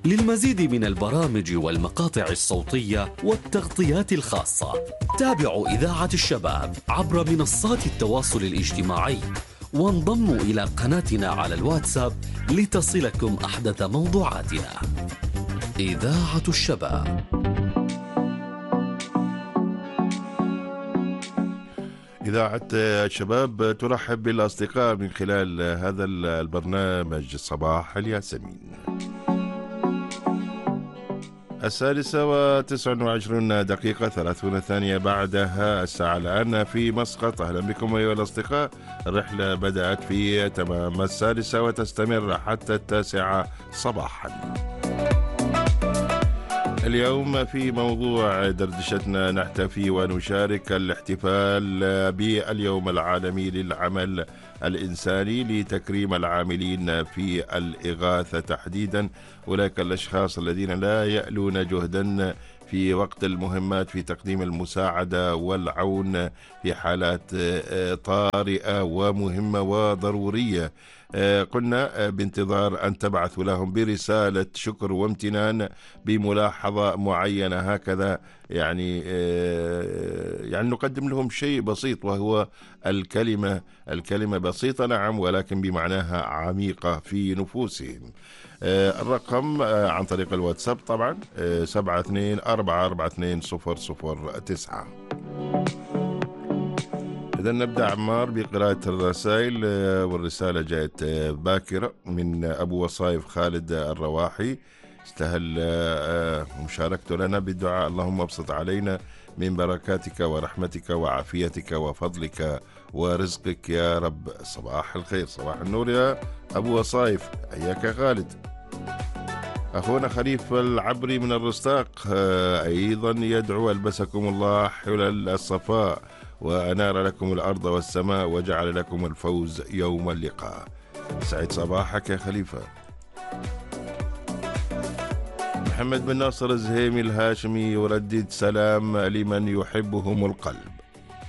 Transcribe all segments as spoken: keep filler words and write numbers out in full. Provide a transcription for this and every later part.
للمزيد من البرامج والمقاطع الصوتية والتغطيات الخاصة تابعوا إذاعة الشباب عبر منصات التواصل الاجتماعي وانضموا إلى قناتنا على الواتساب لتصلكم أحدث موضوعاتنا. إذاعة الشباب. إذاعة الشباب ترحب بالأصدقاء من خلال هذا البرنامج صباح الياسمين. السادسة وتسع وعشرون دقيقة ثلاثون ثانية بعدها الساعة الآن في مسقط. أهلا بكم أيها الأصدقاء. الرحلة بدأت في تمام السادسة وتستمر حتى التاسعة صباحا. اليوم في موضوع دردشتنا نحتفي ونشارك الاحتفال باليوم العالمي للعمل الإنساني لتكريم العاملين في الإغاثة تحديدا، أولئك الأشخاص الذين لا يألون جهدا في وقت المهمات في تقديم المساعدة والعون في حالات طارئة ومهمة وضرورية. قلنا بانتظار أن تبعثوا لهم برسالة شكر وامتنان بملاحظة معينة هكذا، يعني يعني نقدم لهم شيء بسيط وهو الكلمة الكلمة بسيطة نعم، ولكن بمعناها عميقة في نفوسهم. الرقم عن طريق الواتساب طبعا سبعة اثنين أربعة أربعة اثنين صفر صفر تسعة. إذا نبدأ عمار بقراءة الرسائل، والرسالة جاءت باكرة من أبو وصايف خالد الرواحي، استهل مشاركته لنا بالدعاء: اللهم ابسط علينا من بركاتك ورحمتك وعافيتك وفضلك ورزقك يا رب. صباح الخير، صباح النور يا أبو وصايف، حياك خالد. أخونا خليف العبري من الرستاق أيضا يدعو: ألبسكم الله حلل الصفاء وأنار لكم الأرض والسماء وجعل لكم الفوز يوم اللقاء. سعيد صباحك يا خليفة. محمد بن ناصر الزهيمي الهاشمي يردد: سلام لمن يحبهم القلب،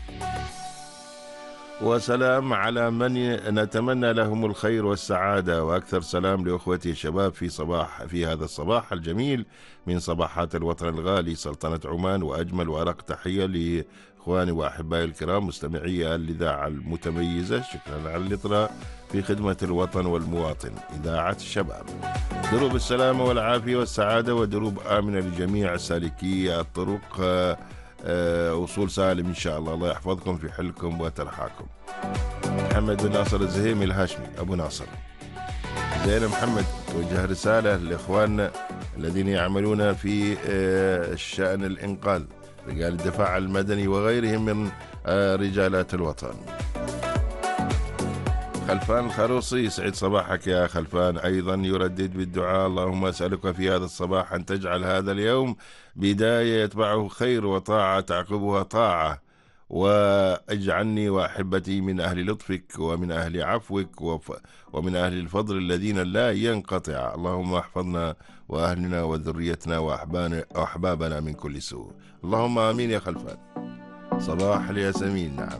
وسلام على من نتمنى لهم الخير والسعادة، وأكثر سلام لأخوتي الشباب في صباح في هذا الصباح الجميل من صباحات الوطن الغالي سلطنة عمان، وأجمل وأرق تحية لإخواني وأحبائي الكرام مستمعي الإذاعة المتميزة. شكرا على الإطراء في خدمة الوطن والمواطن. إذاعة الشباب، دروب السلامة والعافية والسعادة ودروب آمنة لجميع سالكي الطرق، وصول سالم إن شاء الله. الله يحفظكم في حلكم وترحاكم. محمد بن ناصر الزهيمي الهاشمي أبو ناصر. زين محمد، توجه رسالة لإخواننا الذين يعملون في الشأن الإنقاذ، رجال الدفاع المدني وغيرهم من رجالات الوطن. خلفان الخروصي، يسعد صباحك يا خلفان، أيضا يردد بالدعاء: اللهم أسألك في هذا الصباح أن تجعل هذا اليوم بداية يتبعه خير وطاعة تعقبها طاعة، واجعلني وأحبتي من أهل لطفك ومن أهل عفوك ومن أهل الفضل الذين لا ينقطع. اللهم احفظنا وأهلنا وذريتنا وأحبابنا من كل سوء. اللهم آمين يا خلفان. صباح الياسمين. نعم،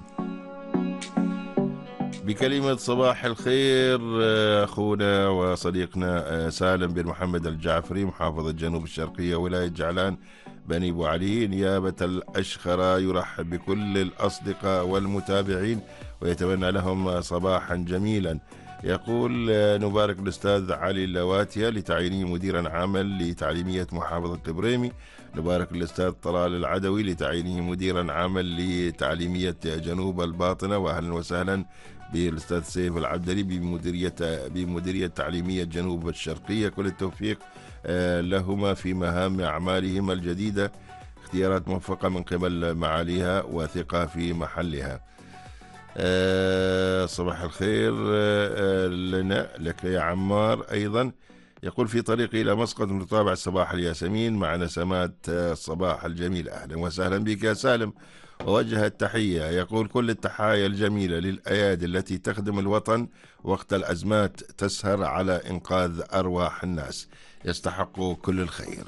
بكلمة صباح الخير أخونا وصديقنا سالم بن محمد الجعفري، محافظة جنوب الشرقية ولاية جعلان بني أبو علي، نيابة الأشخرة، يرحب بكل الأصدقاء والمتابعين ويتمنى لهم صباحا جميلا. يقول: نبارك الأستاذ علي اللواتية لتعيينه مديرا عاما لتعليمية محافظة البريمي. نبارك الأستاذ طلال العدوي لتعيينه مديرا عاما لتعليمية جنوب الباطنة. وأهلا وسهلا بالأستاذ سيف العبدلي بمديرية بمديرية تعليمية جنوب الشرقية. كل التوفيق لهما في مهام أعمالهما الجديدة، اختيارات موفقة من قبل معاليها وثقة في محلها. صباح الخير لنا لك يا عمار. أيضا يقول: في طريقي إلى مسقط نتابع صباح الياسمين مع نسمات الصباح الجميل. أهلا وسهلا بك يا سالم، ووجه التحية. يقول: كل التحايا الجميلة للأيادي التي تخدم الوطن وقت الأزمات، تسهر على إنقاذ أرواح الناس، يستحقوا كل الخير.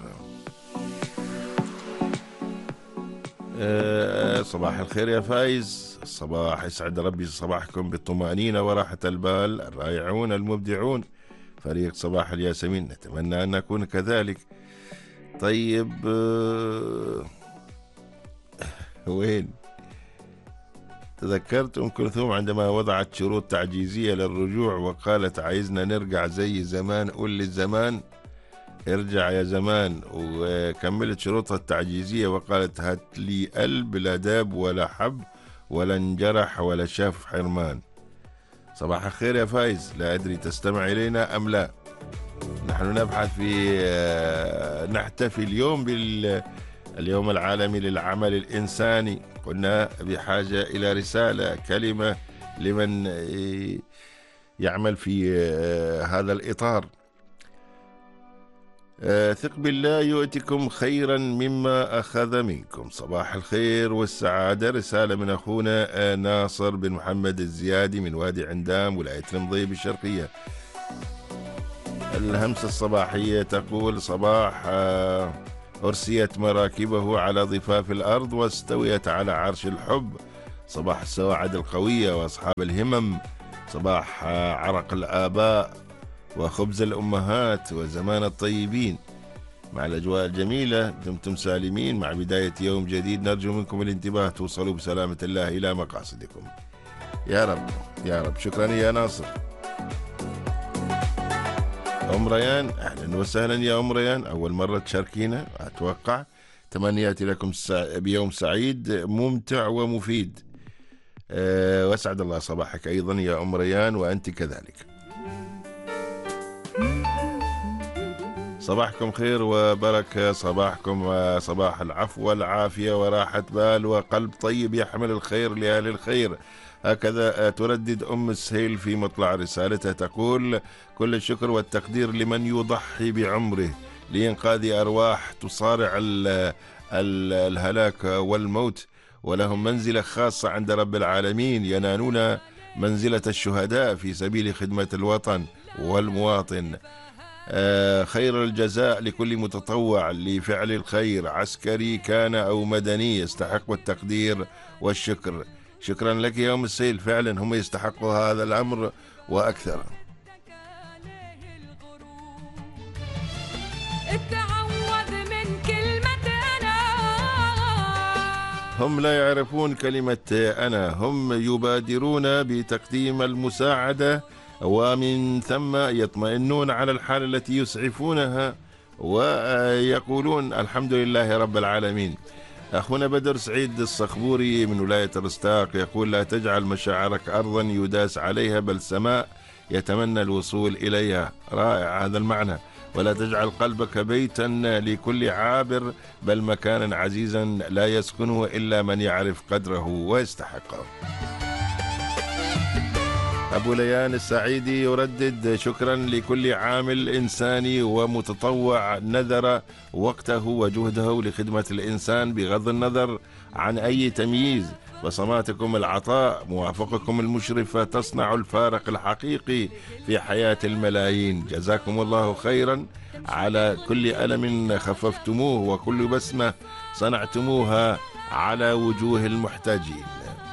أه صباح الخير يا فايز. صباح يسعد ربي صباحكم بالطمأنينة وراحة البال. الرائعون المبدعون فريق صباح الياسمين، نتمنى أن نكون كذلك. طيب آه، وين تذكرت أم كلثوم عندما وضعت شروط تعجيزية للرجوع وقالت عايزنا نرجع زي زمان، قول للزمان ارجع يا زمان، وكملت شروطها التعجيزية وقالت هات لي قلب لا داب ولا حب ولا انجرح ولا شاف حرمان. صباح الخير يا فايز، لا أدري تستمع إلينا أم لا. نحن نبحث في نحتفي اليوم باليوم العالمي للعمل الإنساني. قلنا بحاجة إلى رسالة، كلمة لمن يعمل في هذا الإطار. ثق بالله يؤتكم خيرا مما أخذ منكم. صباح الخير والسعادة، رسالة من أخونا ناصر بن محمد الزيادي من وادي عندام ولاية المضيب الشرقية. الهمسة الصباحية تقول صباح أرسيت مراكبه على ضفاف الأرض واستويت على عرش الحب. صباح السواعد القوية وأصحاب الهمم. صباح عرق الآباء وخبز الأمهات وزمان الطيبين. مع الأجواء الجميلة دمتم سالمين. مع بداية يوم جديد نرجو منكم الانتباه، توصلوا بسلامة الله إلى مقاصدكم يا رب يا رب. شكرا يا ناصر. أم ريان، أهلا وسهلا يا أم ريان، أول مرة تشاركينا أتوقع. تمنياتي لكم بيوم سعيد ممتع ومفيد. أه وأسعد الله صباحك أيضا يا أم ريان وأنت كذلك. صباحكم خير وبركة، صباحكم صباح العفو والعافية وراحة بال وقلب طيب يحمل الخير لأهل الخير. هكذا تردد أم السهيل في مطلع رسالتها، تقول كل الشكر والتقدير لمن يضحي بعمره لإنقاذ أرواح تصارع ال ال الهلاك والموت، ولهم منزلة خاصة عند رب العالمين، ينالون منزلة الشهداء في سبيل خدمة الوطن والمواطن. آه خير الجزاء لكل متطوع لفعل الخير، عسكري كان أو مدني، يستحق التقدير والشكر. شكرا لك يا أم السيل، فعلا هم يستحقوا هذا الأمر وأكثر. هم لا يعرفون كلمة أنا، هم يبادرون بتقديم المساعدة ومن ثم يطمئنون على الحالة التي يسعفونها ويقولون الحمد لله رب العالمين. أخونا بدر سعيد الصخبوري من ولاية الرستاق يقول لا تجعل مشاعرك أرضا يداس عليها بل سماء يتمنى الوصول إليها. رائع هذا المعنى. ولا تجعل قلبك بيتا لكل عابر بل مكانا عزيزا لا يسكنه إلا من يعرف قدره ويستحقه. أبو ليان السعيدي يردد شكرا لكل عامل إنساني ومتطوع نذر وقته وجهده لخدمة الإنسان بغض النظر عن أي تمييز. بصماتكم العطاء موافقكم المشرفة تصنع الفارق الحقيقي في حياة الملايين. جزاكم الله خيرا على كل ألم خففتموه وكل بسمة صنعتموها على وجوه المحتاجين.